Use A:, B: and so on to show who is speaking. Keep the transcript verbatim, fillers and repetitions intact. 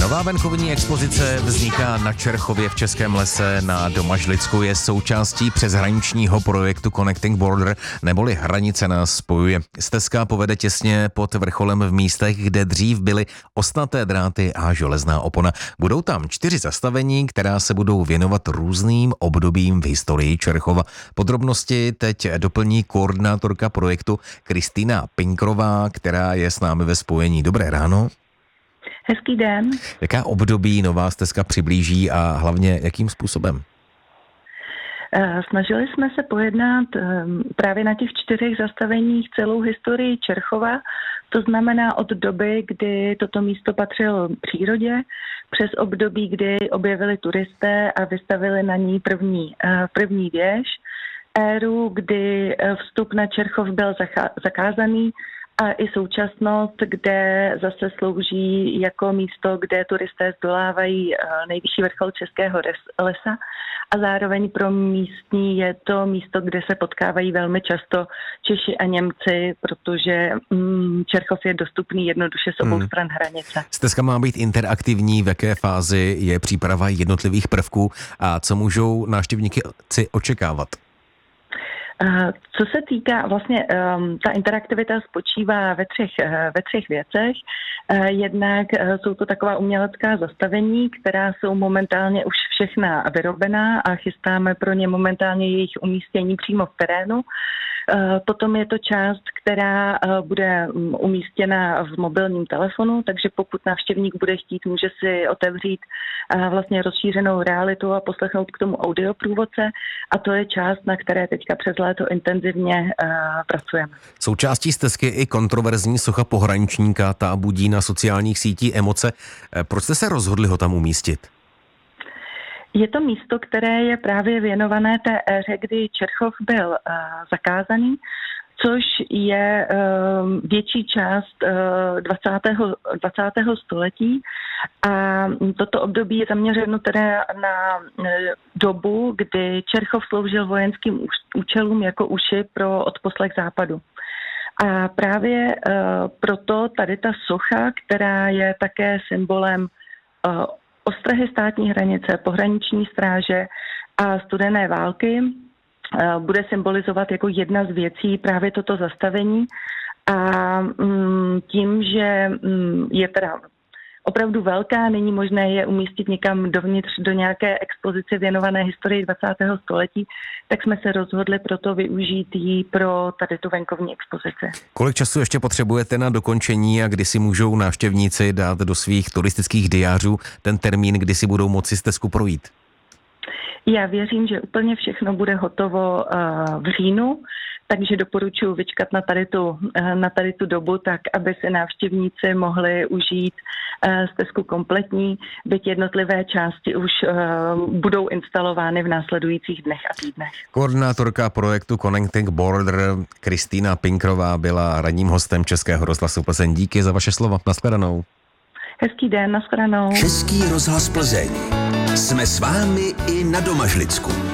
A: Nová venkovní expozice vzniká na Čerchově v Českém lese na Domažlicku, je součástí přeshraničního projektu Connecting Border, neboli Hranice nás spojuje. Stezka povede těsně pod vrcholem v místech, kde dřív byly ostnaté dráty a železná opona. Budou tam čtyři zastavení, která se budou věnovat různým obdobím v historii Čerchova. Podrobnosti teď doplní koordinátorka projektu Kristýna Pinkrová, která je s námi ve spojení. Dobré ráno.
B: Hezký den.
A: Jaká období nová stezka přiblíží a hlavně jakým způsobem?
B: Snažili jsme se pojednat právě na těch čtyřech zastaveních celou historii Čerchova. To znamená od doby, kdy toto místo patřilo přírodě, přes období, kdy objevili turisté a vystavili na ní první, první věž, éru, kdy vstup na Čerchov byl zakázaný, a i současnost, kde zase slouží jako místo, kde turisté zdolávají nejvyšší vrchol Českého lesa a zároveň pro místní je to místo, kde se potkávají velmi často Češi a Němci, protože mm, Čerchov je dostupný jednoduše s obou hmm. stran hranice.
A: Stezka má být interaktivní, v jaké fázi je příprava jednotlivých prvků a co můžou návštěvníci očekávat?
B: Co se týká, vlastně ta interaktivita spočívá ve třech, ve třech věcech. Jednak jsou to taková umělecká zastavení, která jsou momentálně už všechna vyrobená a chystáme pro ně momentálně jejich umístění přímo v terénu. Potom je to část, která bude umístěna v mobilním telefonu, takže pokud návštěvník bude chtít, může si otevřít vlastně rozšířenou realitu a poslechnout k tomu audioprůvodce a to je část, na které teďka přes léto intenzivně pracujeme.
A: Součástí stezky i kontroverzní socha pohraničníka, ta budí na sociálních sítích emoce. Proč jste se rozhodli ho tam umístit?
B: Je to místo, které je právě věnované té éře, kdy Čerchov byl uh, zakázaný, což je uh, větší část uh, dvacátého dvacátého století. A toto období je zaměřeno teda na uh, dobu, kdy Čerchov sloužil vojenským účelům jako uši pro odposlech západu. A právě uh, proto tady ta socha, která je také symbolem uh, ostrahy státní hranice, pohraniční stráže a studené války bude symbolizovat jako jedna z věcí právě toto zastavení. A tím, že je teda opravdu velká, není možné je umístit někam dovnitř do nějaké expozice věnované historii dvacátého století, tak jsme se rozhodli proto využít ji pro tady tu venkovní expozici.
A: Kolik času ještě potřebujete na dokončení a kdy si můžou návštěvníci dát do svých turistických diářů ten termín, kdy si budou moci stezku projít?
B: Já věřím, že úplně všechno bude hotovo v říjnu, takže doporučuji vyčkat na tady tu, na tady tu dobu, tak aby se návštěvníci mohli užít stezku kompletní, byť jednotlivé části už budou instalovány v následujících dnech a týdnech.
A: Koordinátorka projektu Connecting Border Kristýna Pinkrová byla radním hostem Českého rozhlasu Plzeň. Díky za vaše slova. Nashledanou.
B: Hezký den, nashledanou.
C: Český rozhlas Plzeň. Jsme s vámi i na Domažlicku.